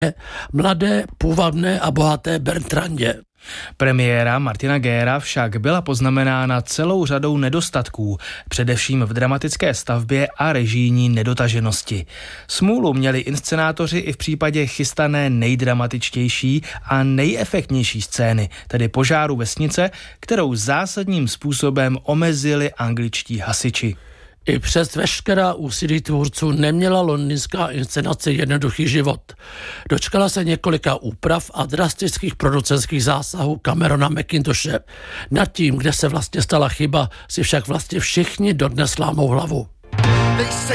mladé, půvabné a bohaté Bertrandě. Premiéra Martina Gera však byla poznamenána celou řadou nedostatků, především v dramatické stavbě a režijní nedotaženosti. Smůlu měli inscenátoři i v případě chystané nejdramatičtější a nejefektnější scény, tedy požáru vesnice, kterou zásadním způsobem omezili angličtí hasiči. I přes veškerá úsilí tvůrců neměla londýnská inscenace jednoduchý život. Dočkala se několika úprav a drastických producentských zásahů Camerona Mackintoshe. Nad tím, kde se vlastně stala chyba, si však vlastně všichni dodnes lámou hlavu.